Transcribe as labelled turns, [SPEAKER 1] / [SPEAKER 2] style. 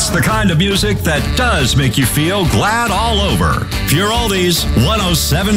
[SPEAKER 1] It's the kind of music that does make you feel glad all over. Pure Oldies 107.